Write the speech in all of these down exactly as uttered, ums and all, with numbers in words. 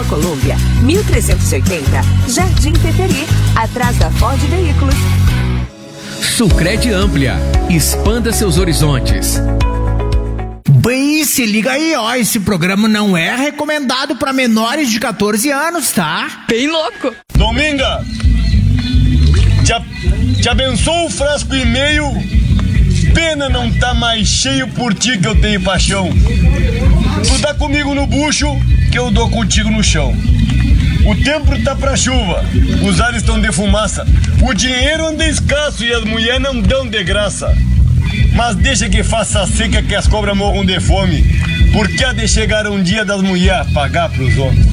Colômbia, mil trezentos e oitenta, Jardim Teteri, atrás da Ford Veículos. Sucred Amplia, expanda seus horizontes. Bem, se liga aí, ó, esse programa não é recomendado para menores de catorze anos, tá? Bem louco. Dominga, te, te abençoo o frasco e meio, pena não tá mais cheio por ti que eu tenho paixão. Tu dá comigo no bucho, que eu dou contigo no chão. O tempo tá pra chuva, os ares estão de fumaça, o dinheiro anda escasso e as mulheres não dão de graça. Mas deixa que faça seca que as cobras morram de fome, porque há de chegar um dia das mulheres a pagar pros homens.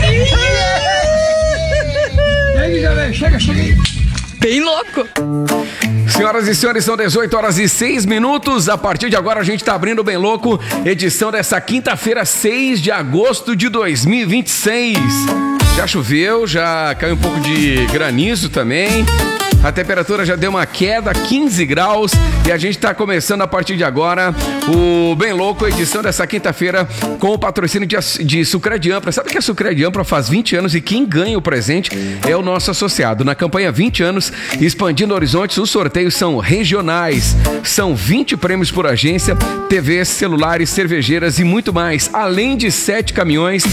Chega, chega aí. Bem louco. Senhoras e senhores, são dezoito horas e seis minutos. A partir de agora a gente tá abrindo Bem Louco, edição dessa quinta-feira, seis de agosto de dois mil e vinte e seis. Já choveu, já caiu um pouco de granizo também. A temperatura já deu uma queda, quinze graus, e a gente está começando a partir de agora o Bem Louco, edição dessa quinta-feira, com o patrocínio de, de Sucred Amplia. Sabe que a Sucred Amplia faz vinte anos e quem ganha o presente é o nosso associado. Na campanha vinte anos, expandindo horizontes, os sorteios são regionais. São vinte prêmios por agência, T Vs, celulares, cervejeiras e muito mais, além de sete caminhões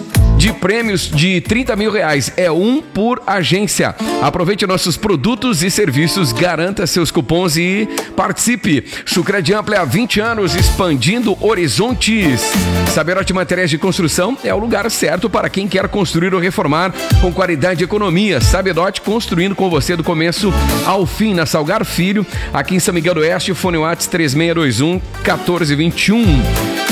de prêmios de trinta mil reais. É um por agência. Aproveite nossos produtos e serviços, garanta seus cupons e participe. Sucred Amplia há vinte anos, expandindo horizontes. Saberote Materiais de Construção é o lugar certo para quem quer construir ou reformar com qualidade e economia. Saberote, construindo com você do começo ao fim, na Salgar Filho, aqui em São Miguel do Oeste. Fone WhatsApp três seis dois um, um quatro dois um.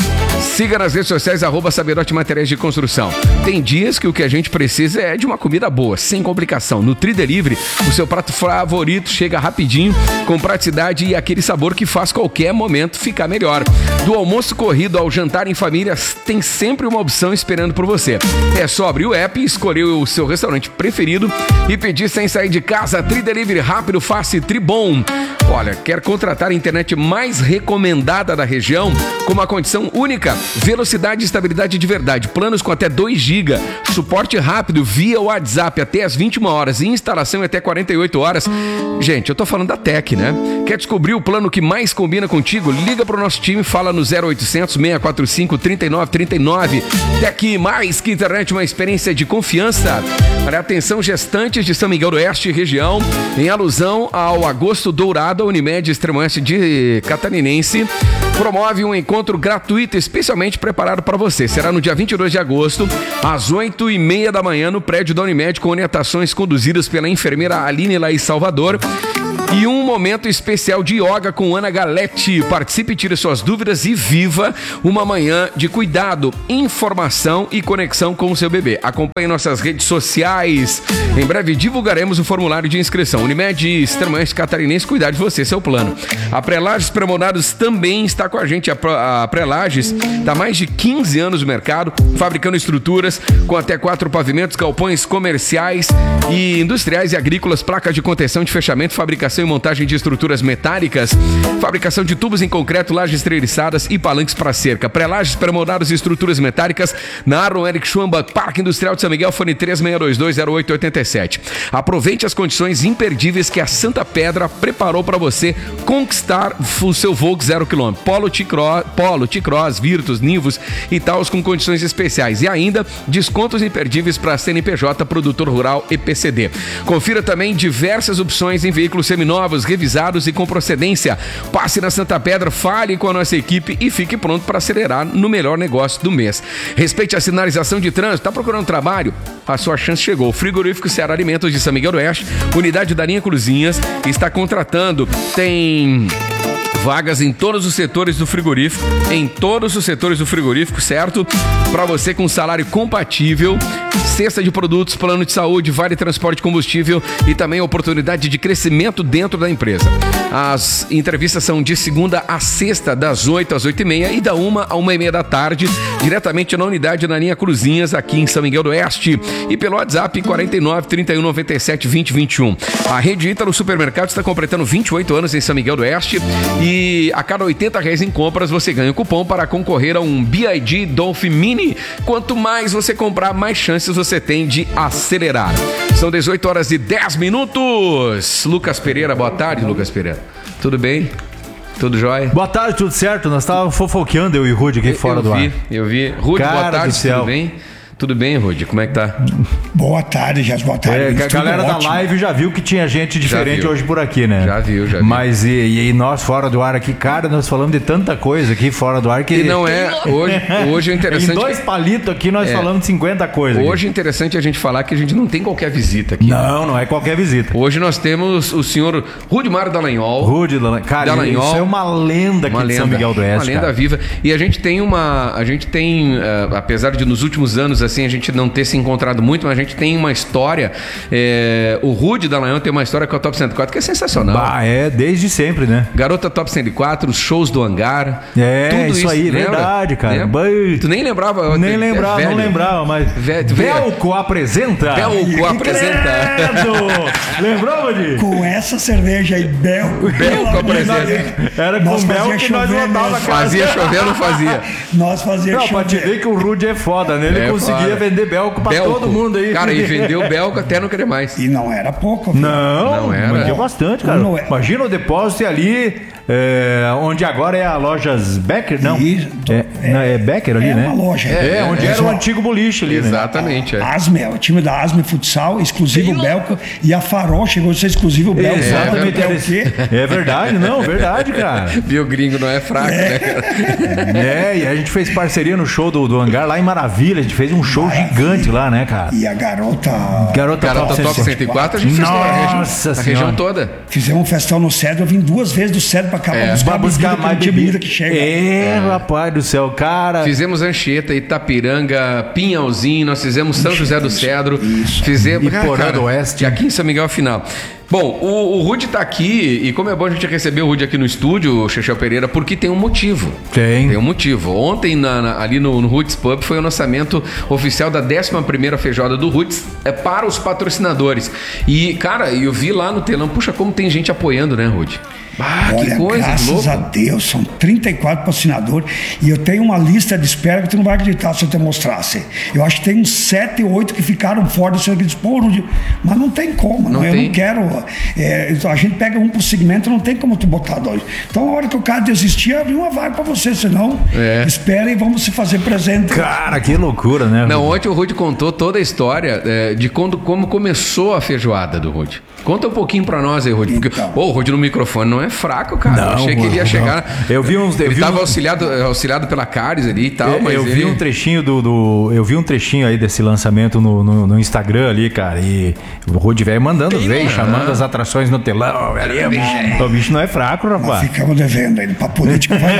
Siga nas redes sociais, arroba Saberote Materiais de Construção. Tem dias que o que a gente precisa é de uma comida boa, sem complicação. No Tri Delivery, o seu prato favorito chega rapidinho, com praticidade e aquele sabor que faz qualquer momento ficar melhor. Do almoço corrido ao jantar em família, tem sempre uma opção esperando por você. É só abrir o app, escolher o seu restaurante preferido e pedir sem sair de casa. Tri Delivery, rápido, fácil, tribom. Olha, quer contratar a internet mais recomendada da região com uma condição única? Velocidade e estabilidade de verdade. Planos com até dois gigas. Suporte rápido via WhatsApp até as vinte e uma horas. E instalação até quarenta e oito horas. Gente, eu tô falando da Tec, né? Quer descobrir o plano que mais combina contigo? Liga pro nosso time, fala no zero oitocentos, seis quatro cinco, três nove três nove. Tec, mais que internet, uma experiência de confiança. Para atenção, gestantes de São Miguel do Oeste e região, em alusão ao Agosto Dourado, a Unimed Extremo-Oeste de Catarinense promove um encontro gratuito especialmente preparado para você. Será no dia vinte e dois de agosto, às oito e meia da manhã, no prédio da Unimed, com orientações conduzidas pela enfermeira Aline Laís Salvador. E um momento especial de yoga com Ana Galete. Participe, tire suas dúvidas e viva uma manhã de cuidado, informação e conexão com o seu bebê. Acompanhe nossas redes sociais. Em breve divulgaremos o formulário de inscrição. Unimed Extremo-Oeste Catarinense, cuidar de você, seu plano. A Prelages Pré-Moldados também está com a gente. A Prelages está há mais de quinze anos no mercado, fabricando estruturas com até quatro pavimentos, galpões comerciais e industriais e agrícolas, placas de contenção de fechamento, fabricação e montagem de estruturas metálicas, fabricação de tubos em concreto, lajes treliçadas e palanques para cerca. Pré-lajes, pré-moldados e estruturas metálicas na Aaron Eric Schwambach, Parque Industrial de São Miguel, fone três seis dois dois, zero oito oito sete. Aproveite as condições imperdíveis que a Santa Pedra preparou para você conquistar o seu Volks zero quilômetro. Polo, T-Cross, Polo, T-Cross, Virtus, Nivus e Taos com condições especiais. E ainda descontos imperdíveis para C N P J, Produtor Rural e P C D. Confira também diversas opções em veículos seminovos, revisados e com procedência. Passe na Santa Pedra, fale com a nossa equipe e fique pronto para acelerar no melhor negócio do mês. Respeite a sinalização de trânsito. Tá procurando trabalho? A sua chance chegou. Frigorífico Ceará Alimentos de São Miguel do Oeste, unidade da linha Cruzinhas, está contratando. Tem vagas em todos os setores do frigorífico, em todos os setores do frigorífico, certo? Para você com salário compatível, cesta de produtos, plano de saúde, vale transporte, combustível e também oportunidade de crescimento dentro da empresa. As entrevistas são de segunda a sexta, das oito às oito e meia e da uma a uma e meia da tarde, diretamente na unidade na linha Cruzinhas, aqui em São Miguel do Oeste, e pelo WhatsApp quarenta e nove, trinta e um, noventa e sete, vinte, vinte e um. A Rede Ítalo Supermercado está completando vinte e oito anos em São Miguel do Oeste e e a cada oitenta reais em compras você ganha um cupom para concorrer a um B Y D Dolphin Mini. Quanto mais você comprar, mais chances você tem de acelerar. São dezoito horas e dez minutos. Lucas Pereira, boa tarde, Lucas Pereira. Tudo bem? Tudo jóia? Boa tarde, tudo certo? Nós estávamos fofoqueando eu e o Rude aqui eu, fora eu do vi, ar. Eu vi, Rude, boa tarde, tudo bem? Tudo bem, Rude? Como é que tá? Boa tarde, Jess, boa tarde. É, a galera da ótimo. live já viu que tinha gente diferente hoje por aqui, né? Já viu, já viu. Mas e, e nós fora do ar aqui, cara, nós falamos de tanta coisa aqui fora do ar que... E não é... Hoje, hoje é interessante... Em dois palitos aqui nós é, falamos de cinquenta coisas. Hoje é interessante a gente falar que a gente não tem qualquer visita aqui. Não, não é qualquer visita. Hoje nós temos o senhor Rudimar Dallagnol. Rude Dallagnol. Cara, Dallagnol, isso é uma lenda aqui uma de lenda, São Miguel do Oeste, uma lenda cara. viva. E a gente tem uma... A gente tem, uh, apesar de nos últimos anos, assim, a gente não ter se encontrado muito, mas a gente tem uma história. É, o Rude Dallagnol tem uma história com a Top cento e quatro que é sensacional. Bah, é, desde sempre, né? Garota Top cento e quatro, os shows do Hangar. É, tudo isso, isso aí, lembra? verdade, cara. Lembra? Tu nem lembrava? Nem é lembrava, velho. não lembrava, mas... Velho, Belco apresenta. Belco apresenta. Lembrou, Rude? Com essa cerveja aí, Belco. Belco apresenta. Era com Belco que nós lotava a casa. Fazia chover ou não fazia? Nós fazíamos Não, chover. pra te ver que o Rude é foda, né? Ele É conseguia foda. vender Belco pra Belco. todo mundo aí. Cara, e vendeu Belco até não querer mais. E não era pouco. viu? Não, Não era. vendeu bastante, cara. Não é. Imagina o depósito ali, é, onde agora é a Lojas Becker, não? Isso. É, não, é Becker ali, É né? uma loja. É, É, onde é. era o antigo boliche ali, né? Exatamente, é. Asme, é o time da Asme Futsal, exclusivo Belco. E a Farol chegou a ser exclusivo Belco. Exatamente. É, era o esse- quê? É verdade, não, verdade, cara. Viu, gringo não é fraco, né, cara? É, e a gente fez parceria no show do, do Hangar lá em Maravilha. A gente fez um show Maravilha. gigante lá, né, cara? E a garota... Garota, Garota Top cento e cento e quatro, a gente fez toda a região, Nossa a Senhora. região toda. Fizemos um festão no Cedro, eu vim duas vezes do Cedro pra cá É, pra buscar, Pra buscar bebida, mais que não tinha bebida. bebida que chega. É, rapaz do céu, cara. Fizemos Anchieta, Itapiranga, Pinhalzinho, nós fizemos São José do Cedro, fizemos E Porã do Oeste. E aqui em São Miguel afinal. Bom, o, o Rude tá aqui e como é bom a gente receber o Rude aqui no estúdio, o Chechel Pereira, porque tem um motivo. Tem. Tem um motivo. Ontem, na, na- ali no, no Roots Pub, foi o lançamento oficial da décima primeira feijoada do Roots é, para os patrocinadores. E, cara, eu vi lá no telão, puxa, como tem gente apoiando, né, Rude? Ah, Olha, que coisa, graças louco. a Deus, são trinta e quatro patrocinadores e eu tenho uma lista de espera que tu não vai acreditar se eu te mostrasse. Eu acho que tem uns sete, oito que ficaram fora do serviço. Pô, Rudy, mas não tem como, Não não, eu tem. não quero. É, a gente pega um por segmento, não tem como tu botar dois. Então, a hora que o cara desistir, abre uma vaga pra você, senão É. espera e vamos se fazer presente. Cara, que loucura, né? Não, ontem o Rude contou toda a história é, de quando, como começou a feijoada do Rude. Conta um pouquinho pra nós aí, Rude. Porque Então. ô, o Rude no microfone não é fraco, cara. Não, eu achei que ele ia não. chegar. Eu vi uns- eu ele vi tava uns- auxiliado, auxiliado pela Caris ali e tal, Eu, mas eu ele... vi um trechinho do, do- Eu vi um trechinho aí desse lançamento no, no, no Instagram ali, cara. E o Rude velho mandando ver, chamando as atrações no telão. Ali, o, bicho, o bicho não é fraco, Nós rapaz. ficamos devendo ele pra política. Vai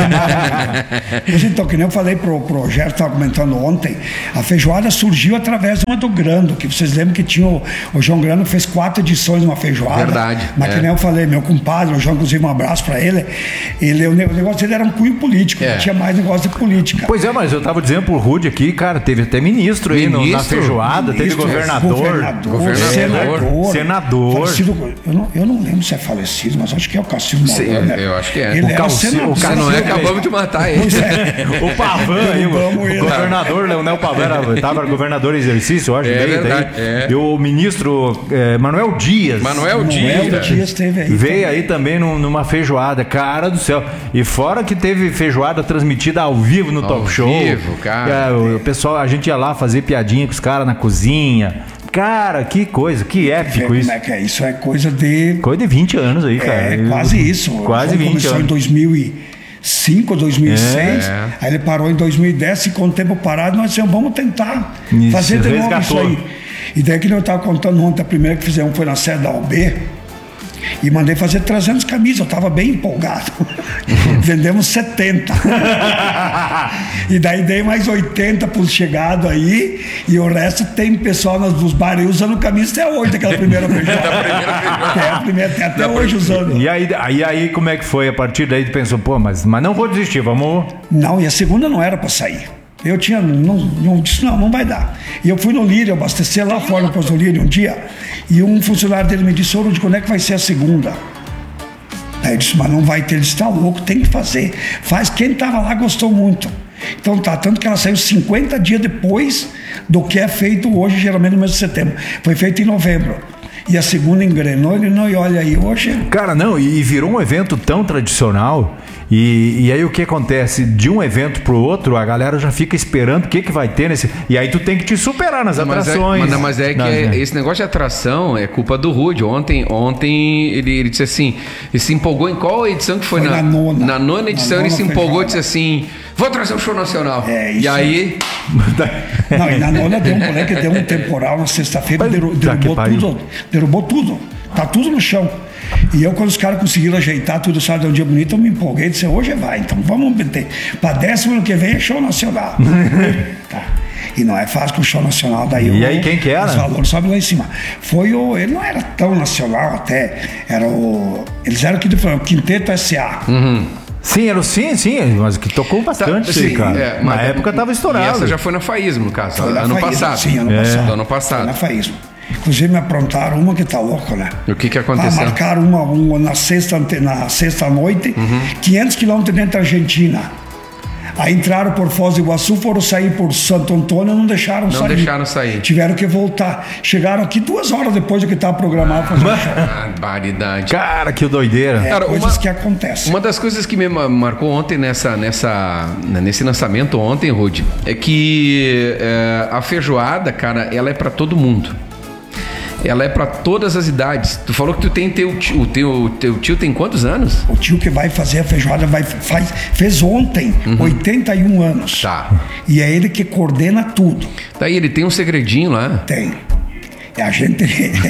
Mas então, que nem eu falei pro, pro Gerson, estava comentando ontem, a feijoada surgiu através de uma do Grando, que vocês lembram que tinha o, o João Grando fez quatro edições de uma feijoada. Verdade, Mas é. que nem eu falei, meu compadre, o João, inclusive, um abraço pra ele. ele o negócio dele era um cunho político, É. não tinha mais negócio de política. Pois é, mas eu tava dizendo pro Rude aqui, cara, teve até ministro aí no- na Ministro? feijoada, teve Ministro, governador. governador, Governador, senador, senador. falecido- eu, não, eu não lembro se é falecido, mas acho que é o Cassiano Sim, Mauro, né? eu acho que é. Ele O era Calci- senador. o Se Calci- não é, Sim, acabamos de matar ele. Pois é. O Pavan aí, o, Derrubamos o ele. governador Leonel Pavan era, tava governador em exercício, eu acho. É daí, verdade, daí. é. E o ministro é, Manuel Dias. Manuel Noel Dias. Dias teve aí. Veio também. aí também num- numa feijoada, cara do céu. E fora que teve feijoada transmitida ao vivo no Ao Top Show. vivo, cara. É, o pessoal, a gente ia lá fazer piadinha com os caras na cozinha. Cara, que coisa, que Vê épico como isso. é que é? Isso é coisa de. Coisa de vinte anos aí, cara. É quase isso. Quase Ele vinte começou em anos. dois mil e cinco, dois mil e seis. É. Aí ele parou em dois mil e dez, ficou um tempo parado, nós dissemos, vamos tentar Isso, fazer de novo isso resgatou. aí. E daí que eu estava contando ontem, a primeira que fizemos foi na sede da U B. E mandei fazer trezentas camisas, eu estava bem empolgado. Vendemos setenta. E daí dei mais oitenta para os chegados aí. E o resto tem pessoal nos, nos bares aí usando camisa até hoje, daquela primeira feijoada. É, a primeira, tem até hoje usando. E aí, aí, aí, como é que foi? A partir daí tu pensou, pô, mas, mas não vou desistir, vamos. Não, e a segunda não era para sair. Eu tinha, não, não disse, não, não vai dar. E eu fui no Lírio, abastecer lá fora no Lírio um dia, e um funcionário dele me disse, ô Rudy, quando é que vai ser a segunda? Aí eu disse, mas não vai ter, ele disse, tá louco, tem que fazer. Faz, quem estava lá gostou muito. Então tá, tanto que ela saiu cinquenta dias depois do que é feito hoje, geralmente no mês de setembro. Foi feito em novembro. E a segunda engrenou, ele não, e olha aí, hoje... Cara, não, e virou um evento tão tradicional, e, e aí o que acontece? De um evento pro outro, a galera já fica esperando o que que vai ter nesse... E aí tu tem que te superar nas mas atrações. É, mas, mas é que Não, é, né? esse negócio de atração é culpa do Rude. Ontem, ontem ele, ele disse assim, ele se empolgou em qual edição que foi? Foi na nona. Na nona edição Na ele nona se empolgou e feijoada. disse assim, vou trazer um show nacional. É, isso e aí... Não, e na nona deu um moleque, deu um temporal na sexta-feira, Mas, deru- tá que derrubou pariu. tudo, derrubou tudo, tá tudo no chão. E eu, quando os caras conseguiram ajeitar tudo, sabe, de um dia bonito, eu me empolguei e disse, hoje vai, então vamos meter. Para décimo ano que vem é show nacional. Tá. E não é fácil com o show nacional, daí E o- aí, quem que era? Os valores sobem lá em cima. Foi o. Ele não era tão nacional até, era o. Eles eram aqui do o Quinteto S A. Sim, era o sim, sim, mas que tocou bastante, Tá, sim, cara. é, Na mas- época tava estourado. E essa já foi na Faísmo, no caso, Foi na ano Faísmo, passado. Sim, ano É. passado. Do ano Foi passado. na Faísmo. Inclusive me aprontaram uma que tá louca, né? O que que Ah, aconteceu? marcaram uma, uma na sexta, ante- na sexta noite, Uhum. quinhentos quilômetros dentro da Argentina. Aí entraram por Foz do Iguaçu, foram sair por Santo Antônio, não deixaram Não sair. deixaram sair. Tiveram que voltar. Chegaram aqui duas horas depois do que estava programado para fazer o show. Barbaridade. Cara, que doideira. É, Cara, coisas uma- que acontecem. Uma das coisas que me ma- marcou ontem nessa, nessa, nesse lançamento ontem, Rude, é que é, a feijoada, cara, ela é pra todo mundo. Ela é pra todas as idades. Tu falou que tu tem teu tio, o teu, teu tio tem quantos anos? O tio que vai fazer a feijoada vai, faz, fez ontem, oitenta e um anos. Tá. E é ele que coordena tudo. Daí ele tem um segredinho lá. Tem. E a gente,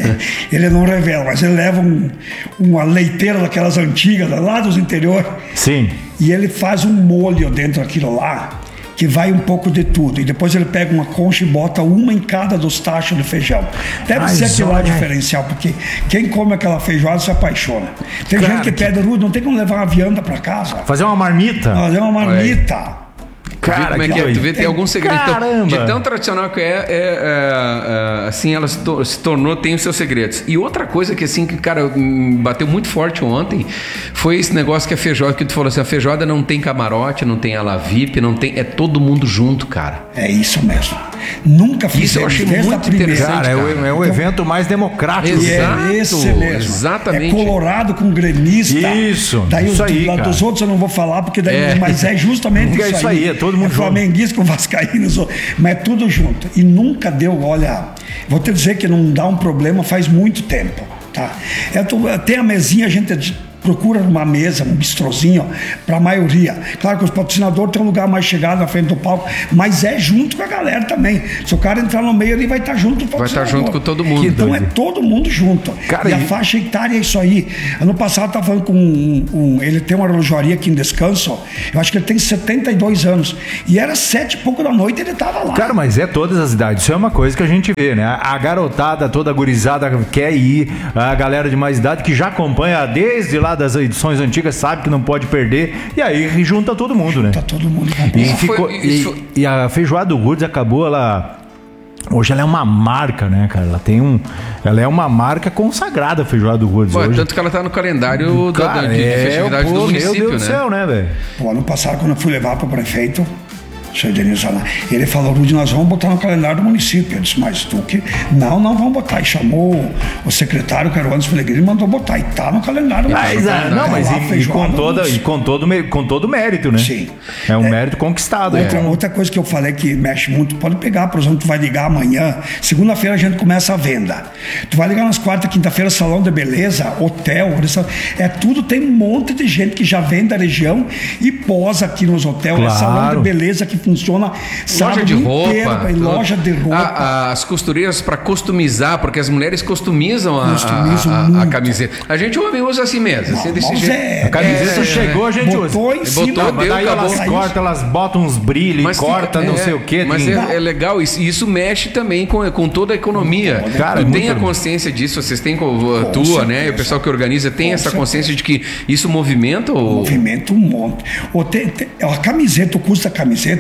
ele não revela, mas ele leva um- uma leiteira daquelas antigas, lá dos interior, Sim. e ele faz um molho dentro daquilo lá, que vai um pouco de tudo. E depois ele pega uma concha e bota uma em cada dos tachos de feijão. Deve Mas ser aquilo lá olha aí. diferencial, porque quem come aquela feijoada se apaixona. Tem Cara, gente que que- pede, Rude, não tem como levar uma vianda para casa. Fazer uma marmita. Fazer uma marmita. Tu vê Cara, como é que que é? Tu doido. vê, tem algum segredo. Então, Caramba. de tão tradicional que é, é, é, é, assim, ela se, to- se tornou, tem os seus segredos. E outra coisa que, assim, que, cara, hum, bateu muito forte ontem, foi esse negócio que a feijoada, que tu falou assim, a feijoada não tem camarote, não tem ala V I P, não tem, é todo mundo junto, cara. É isso mesmo. Nunca fizemos Isso eu achei desde a muito primeira. interessante, Cara, é o, cara. é o evento mais democrático. E Exato, é esse mesmo. exatamente. É Colorado com gremista. Isso, Daí isso os, aí, lá cara. dos outros eu não vou falar, porque daí, É. mas é justamente É isso, isso aí, é todo mundo é junto. flamenguista com vascaínos, mas é tudo junto. E nunca deu, olha, vou te dizer que não dá um problema faz muito tempo, tá? É, tu- tem a mesinha, a gente procura uma mesa, um bistrozinho para a maioria. Claro que os patrocinadores têm um lugar mais chegado na frente do palco, mas é junto com a galera também. Se o cara entrar no meio, ele vai estar junto com o Vai estar patrocinador. junto com todo mundo. Então é todo mundo junto. Cara, e a e- faixa etária é isso aí. Ano passado eu estava falando com um, um- ele tem uma relojaria aqui em Descanso, eu acho que ele tem setenta e dois anos. E era sete e pouco da noite ele estava lá. Cara, mas é todas as idades. Isso é uma coisa que a gente vê, né? A garotada, toda a gurizada quer ir, a galera de mais idade que já acompanha desde lá das edições antigas, sabe que não pode perder, e aí junta todo mundo, né? Tá todo mundo E, Isso foi- ficou- isso e- foi- e a feijoada do Rudes acabou, ela. Hoje ela é uma marca, né, cara? Ela tem um. Ela é uma marca consagrada, a feijoada do Rudes. Pô, hoje. tanto que ela tá no calendário da, Cara, da- de, de é, festividade pô, do município, meu Deus né? do céu, né, velho? O ano passado, quando eu fui levar para o prefeito, o senhor Denilson lá, ele falou, Rude, nós vamos botar no calendário do município. Eu disse, mas tu que... Não, não vamos botar. E chamou o secretário, que era o Anderson Pellegrini, e mandou botar. E tá no calendário. Mas, Tá ah, lá, não, mas tá lá, e, e feijoada com do toda, e município. com todo, me- com todo mérito, né? Sim. É um É, mérito conquistado. Outra, é. outra coisa que eu falei que mexe muito, pode pegar, por exemplo, tu vai ligar amanhã, segunda-feira a gente começa a venda. Tu vai ligar nas quarta, quinta-feira, salão de beleza, hotel, restaurante, é tudo, tem um monte de gente que já vem da região e posa aqui nos hotéis. Claro. É salão de beleza que funciona Loja sábado de inteiro, roupa. vai, loja de roupa. A- a- as costureiras para customizar, porque as mulheres customizam, a- Customizam a, a- a muito. camiseta. A gente homem usa assim mesmo, assim, desse Mas jeito. é- A camiseta É, chegou, a gente usa. botou em Botou, cima, deu, Mas daí acabou. elas cortam, elas botam uns brilhos, Mas corta tem- não é, sei o que. Mas é, é legal, isso, isso mexe também com, com toda a economia. Cara, tu é tem muito- a consciência disso, vocês têm com a tua, certeza. né? E o pessoal que organiza tem Com essa certeza. consciência de que isso movimenta o. Movimento um monte. Ou tem- tem- a camiseta, o custo da camiseta,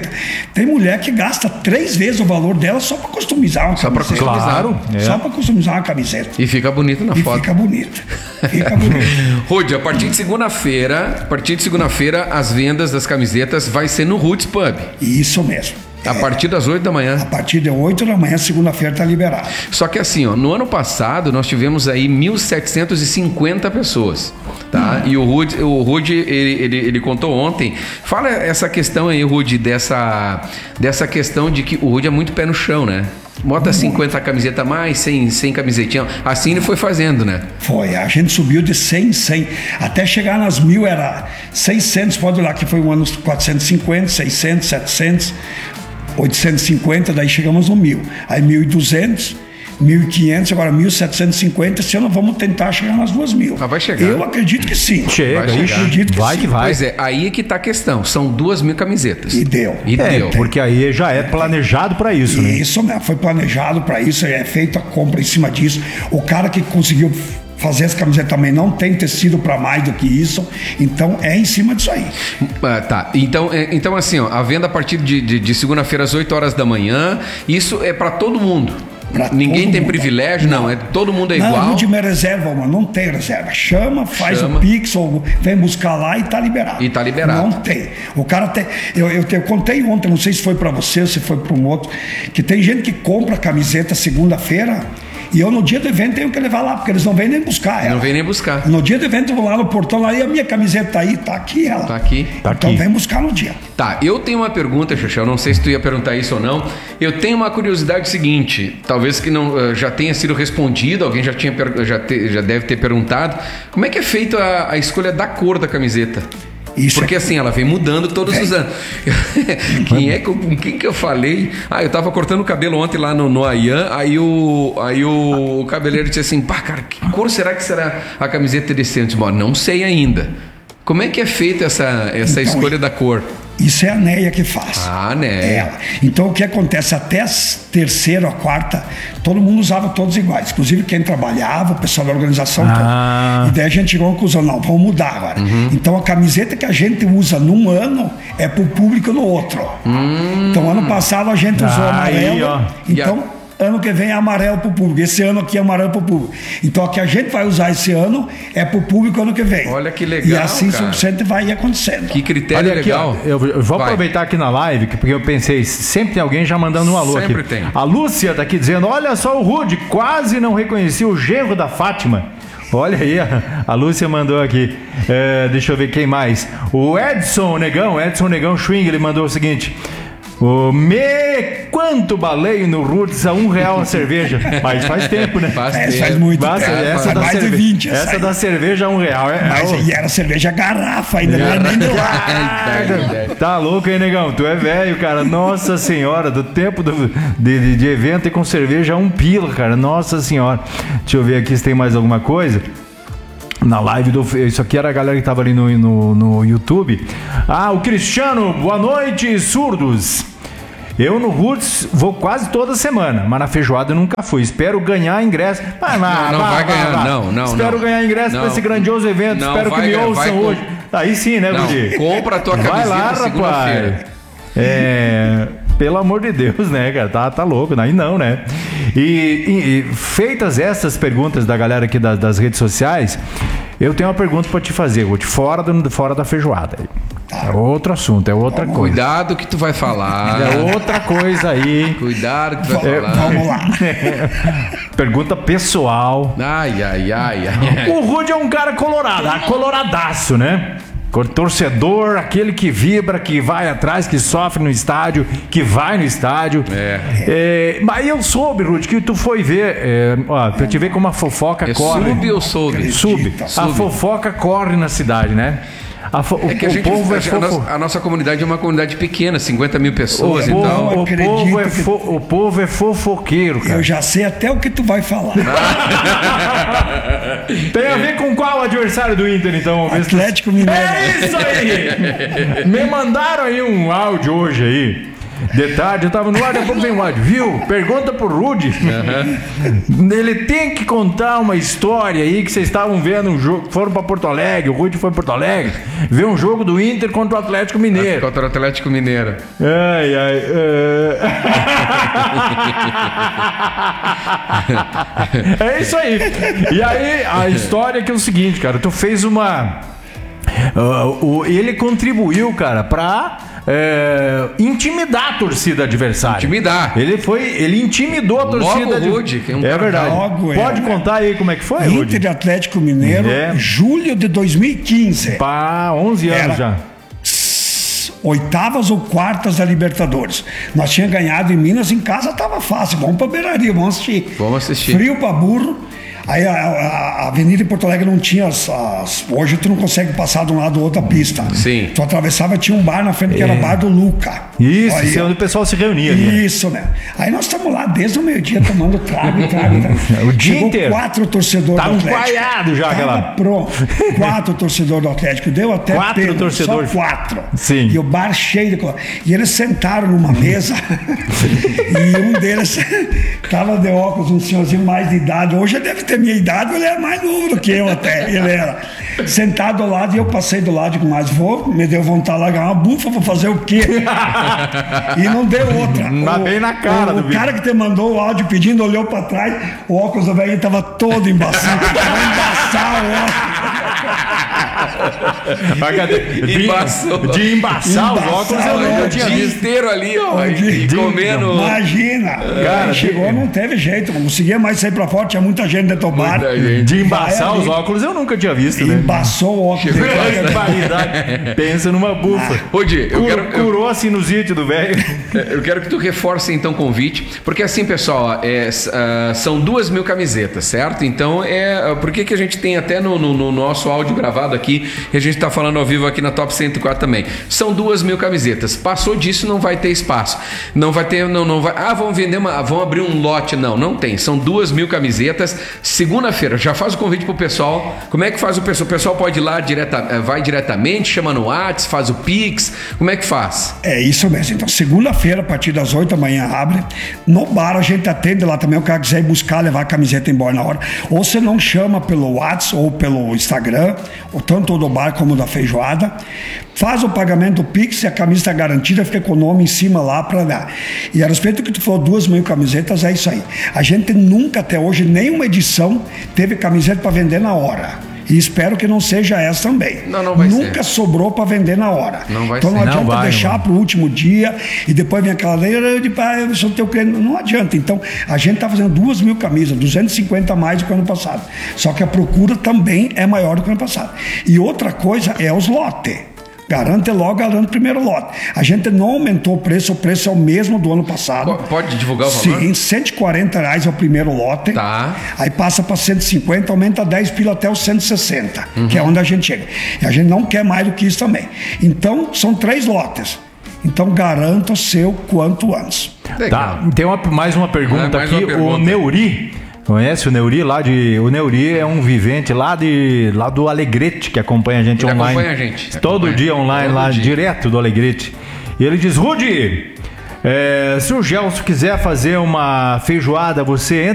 tem mulher que gasta três vezes o valor dela só para customizar uma Só pra camiseta. customizar. Claro. É. Só para customizar uma camiseta. E fica bonito na E foto. fica bonito. Fica bonito. Rude, a partir de segunda-feira, a partir de segunda-feira, as vendas das camisetas vai ser no Roots Pub. Isso mesmo. A partir das oito da manhã. A partir de oito da manhã, segunda-feira, está liberado. Só que assim, ó, no ano passado nós tivemos aí mil setecentas e cinquenta pessoas, tá? E o Rude, o Rude ele, ele, ele contou ontem. Fala essa questão aí, Rude, dessa, dessa questão de que o Rude é muito pé no chão, né? Bota cinquenta camisetas a mais, cem, cem camisetinhas. Assim ele foi fazendo, né? Foi, a gente subiu de cem em cem, até chegar nas mil era seiscentos, pode olhar que foi um ano quatrocentos e cinquenta, seiscentos, setecentos, oitocentos e cinquenta, daí chegamos no mil. Aí mil e duzentos, mil e quinhentos, agora mil setecentos e cinquenta, esse ano vamos tentar chegar nas duas mil. Ah, vai chegar. Eu acredito que sim. Chega, Vai ixi, chegar. Acredito que vai sim. que vai. Pois é, aí é que tá a questão. São duas mil camisetas. E deu. E É, deu. porque aí já é planejado pra isso, né? Isso mesmo, foi planejado para isso, é feita a compra em cima disso. O cara que conseguiu fazer essa camiseta também não tem tecido para mais do que isso, então é em cima disso aí. Ah, tá. Então, é, então assim, ó, a venda a partir de, de, de segunda-feira às oito horas da manhã, isso é para todo mundo. Pra Ninguém todo tem mundo. privilégio, não. Não. É, todo mundo é Não, igual. a última reserva, mano, não tem reserva. Chama, faz Chama. o Pix, ou vem buscar lá e tá liberado. E tá liberado. Não tem. O cara tem. Eu, eu, te- eu contei ontem, não sei se foi para você ou se foi para um outro, que tem gente que compra camiseta segunda-feira e eu no dia do evento tenho que levar lá, porque eles não vêm nem buscar ela. Não vem nem buscar. No dia do evento eu vou lá no portão, lá, e a minha camiseta tá aí, tá aqui ela. Tá aqui. Tá Então aqui. vem buscar no dia. Tá, eu tenho uma pergunta, Xuxa, eu não sei se tu ia perguntar isso ou não. Eu tenho uma curiosidade seguinte, talvez que não eh, já tenha sido respondido, alguém já, tinha, per- já, te- já deve ter perguntado. Como é que é feita a, a escolha da cor da camiseta? Isso Porque é- assim, ela vem mudando todos os anos. Quem é que, eu- com quem que eu falei? Ah, eu tava cortando o cabelo ontem lá no, no Ayan, aí o, aí o, o cabeleireiro disse assim, pá, cara, que cor será que será a camiseta desse ano? Eu disse, "Bom, não sei ainda. Como é que é feita essa, essa Então, escolha da cor? Isso é a Neia que faz. Ah, né? Ela. Então o que acontece? Até a terceira ou a quarta, todo mundo usava todos iguais. Inclusive quem trabalhava, o pessoal da organização Ah. toda. E daí a gente chegou à conclusão, não, vamos mudar agora. Uhum. Então a camiseta que a gente usa num ano é pro público no outro. Hum. Então ano passado a gente usou Aí, amarelo. ó. Então. Ano que vem é amarelo pro público. Esse ano aqui é amarelo pro público. Então, o que a gente vai usar esse ano é pro público ano que vem. Olha que legal, E assim cara. sempre vai acontecendo. Que critério Olha aqui, legal. ó, eu, eu vou Vai. aproveitar aqui na live, que- porque eu pensei, sempre tem alguém já mandando um alô Sempre aqui. tem. A Lúcia tá aqui dizendo, olha só o Rude, quase não reconheci o genro da Fátima. Olha aí, a, a Lúcia mandou aqui. É, deixa eu ver quem mais. O Edson Negão, Edson Negão Schwing, ele mandou o seguinte... O me quanto baleio no Roots a um real a cerveja. Mas faz tempo, né? Faz É, tempo. faz muito Basta- tempo. essa Faz da mais de cerve- vinte. essa aí. da cerveja a um real. É, Mas, é, e era cerveja garrafa ainda, não era nem do lado. Tá louco, hein, negão? Tu é velho, cara. Nossa senhora, do tempo do, de, de- de evento e com cerveja um pila, cara. Nossa senhora. Deixa eu ver aqui se tem mais alguma coisa. Na live do... Isso aqui era a galera que tava ali no, no, no YouTube. Ah, o Cristiano, boa noite, surdos. Eu no Roots vou quase toda semana, mas na feijoada eu nunca fui. Espero ganhar ingresso. Ah, Não, não vai ganhar, não, não, Espero não. ganhar ingresso Não. para esse grandioso evento. Não, Espero que vai me ganhar, ouçam vai com- hoje. Aí sim, né, Não, Gudi? compra a tua Vai camiseta lá, rapaz. segunda-feira. É, pelo amor de Deus, né, cara? Tá, tá louco, aí não, né? E, e- e feitas essas perguntas da galera aqui das, das redes sociais, eu tenho uma pergunta pra te fazer, Ruth, fora, do, fora da feijoada. É outro assunto, é outra coisa. Cuidado que tu vai falar. É outra coisa aí. Cuidado que tu vai É, falar. vamos lá. Pergunta pessoal. Ai, ai, ai, ai. O Rude é um cara colorado, coloradaço, né? Torcedor, aquele que vibra, que vai atrás, que sofre no estádio, que vai no estádio. É. É, mas eu soube, Rude, que tu foi ver, é, ó, pra te ver como a fofoca É corre. sub ou soube? Sub. A Sub. fofoca corre na cidade, né? A fo- É que a o gente, povo é a, fofo. nossa, a nossa comunidade é uma comunidade pequena, cinquenta mil O pessoas, povo, então. o, acredito povo é que- fo- o povo é fofoqueiro, cara. Eu já sei até o que tu vai falar. Tem a ver com qual adversário do Inter, então? Vamos ver se tu- Atlético Mineiro. É isso aí! Me mandaram aí um áudio hoje aí. De tarde eu tava no ar, daqui a pouco vem o áudio. Viu? Pergunta pro Rude. Uhum. Ele tem que contar uma história aí que vocês estavam vendo um jogo. Foram pra Porto Alegre, o Rude foi pra Porto Alegre. Ver um jogo do Inter contra o Atlético Mineiro. Contra o Atlético Mineiro. Ai, ai. É... é isso aí. E aí, a história é que é o seguinte, cara. Tu fez uma... Uh, o, ele contribuiu, cara, pra é, intimidar a torcida adversária. Intimidar. Ele foi, ele intimidou a torcida. Logo, Rude, que é um É verdade. Logo, Pode é, contar aí como é que foi, Inter Rude? de Atlético Mineiro, É. julho de dois mil e quinze. Pá, onze anos Era já. Oitavas ou quartas da Libertadores. Nós tínhamos ganhado em Minas, em casa tava fácil. Vamos pra Beiraria, vamos assistir. Vamos assistir. Frio pra burro. Aí a, a, a avenida em Porto Alegre não tinha as, as... Hoje tu não consegue passar de um lado ou outra pista. Sim. Tu atravessava, tinha um bar na frente que era bar do Luca. Isso, Aí, isso é onde o pessoal se reunia. Né? Isso, né? Aí nós estamos lá desde o meio-dia tomando trago, trago, trago. O dia Chegou inteiro. quatro torcedores Tava do Atlético. empaiado já Tava aquela- pronto. Quatro torcedores do Atlético. Deu até Quatro pena, torcedores. Só quatro. Sim. E o bar cheio de... co- E eles sentaram numa mesa e um deles tava de óculos, um senhorzinho mais de idade. Hoje ele deve ter minha idade, ele é mais novo do que eu até. Ele era sentado ao lado e eu passei do lado e digo, mas vou, me deu vontade de largar uma bufa, vou fazer o quê? E não deu outra. Mas O- bem na cara o, do o cara que te mandou o áudio pedindo olhou pra trás, o óculos do velho tava todo embaçado. Vai embaçar o óculos. Mas cadê? De, Embaçou. de embaçar os Embaçar óculos eu o nunca O tinha dia visto. inteiro ali, ó. E, e De- comendo. Imagina. Cara, Aí chegou, de- não teve jeito. Não conseguia mais sair pra fora, tinha muita gente dentro do bar. Muita gente. De embaçar Vai os ali. óculos eu nunca tinha visto, né? Embaçou o óculos. Barbaridade. Pensa numa bufa. Rude, eu Cur- quero. eu- Curou a sinusite do velho. Eu quero que tu reforce então o convite, porque assim, pessoal, é, s- ah, são duas mil camisetas, certo? Então, é, por que que a gente tem até no, no- no nosso áudio gravado aqui, e a gente tá falando ao vivo aqui na Top cento e quatro também. São duas mil camisetas. Passou disso, não vai ter espaço. Não vai ter, não, não vai. Ah, vão vender uma, vão abrir um lote. Não, não tem. São duas mil camisetas. Segunda-feira, já faz o convite pro pessoal. Como é que faz o pessoal? O pessoal pode ir lá, direta, vai diretamente, chama no WhatsApp, faz o Pix. Como é que faz? É isso mesmo. Então, segunda-feira, a partir das oito da manhã, abre. No bar, a gente atende lá também. O cara quiser ir buscar, levar a camiseta embora na hora. Ou você não chama pelo WhatsApp ou pelo Instagram, ou tanto do bar como da feijoada. Faz o pagamento do Pix e a camisa está garantida, fica com o nome em cima lá para dar. E a respeito do que tu falou, duas mil camisetas, é isso aí. A gente nunca, até hoje, nenhuma edição teve camiseta para vender na hora. E espero que não seja essa também. Não, não vai Nunca ser. sobrou para vender na hora. Não vai então ser. não Não adianta vai, deixar não. para o último dia e depois vem aquela lei, eu digo, ah, eu sou teu cliente. Não adianta. Então, a gente está fazendo duas mil camisas, duzentos e cinquenta a mais do que o ano passado. Só que a procura também é maior do que o ano passado. E outra coisa é os lotes. Garante logo, garante o primeiro lote. A gente não aumentou o preço, o preço é o mesmo do ano passado. Po- Pode divulgar o valor? Sim, cento e quarenta reais é o primeiro lote. Tá. Aí passa para cento e cinquenta, aumenta dez pila até os cento e sessenta, Uhum. que é onde a gente chega. E a gente não quer mais do que isso também. Então, são três lotes. Então, garanta o seu quanto antes. Legal. Tá, tem uma, mais uma pergunta Ah, mais aqui. uma pergunta. O Neuri, conhece o Neuri lá de. O Neuri é um vivente lá de lá do Alegrete que acompanha a gente Ele online. acompanha a gente. Todo Acompanha. dia online Todo lá, dia. direto do Alegrete. E ele diz: Rude, é, se o Gelson quiser fazer uma feijoada, você entra.